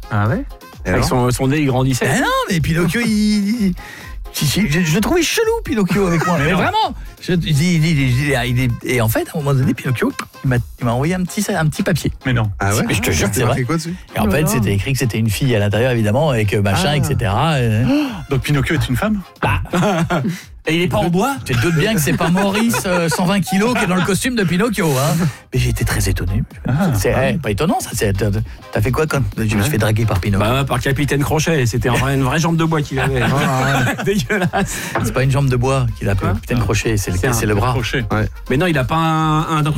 Ah ouais. Avec son nez, il grandissait. Ah non, mais Pinocchio, je le trouvais chelou, Pinocchio, avec moi. Mais vraiment. Et en fait, à un moment donné, Pinocchio, il m'a envoyé un petit papier. Mais non. Ah ouais. Mais je te jure que c'est vrai. Quoi dessus? Et en fait, c'était écrit que c'était une fille à l'intérieur, évidemment, avec machin, etc. Donc Pinocchio est une femme? Et il est pas en bois? Tu te doutes bien que c'est pas Maurice, 120 kilos, qui est dans le costume de Pinocchio, hein. Mais j'ai été très étonné. C'est pas étonnant, ça. T'as fait quoi quand je me suis fait draguer par Pinocchio? Bah, par Capitaine Crochet. C'était une vraie jambe de bois qu'il avait. Dégueulasse. C'est pas une jambe de bois qu'il a, Capitaine Crochet, c'est le bras. Crochet. Mais non, il a pas un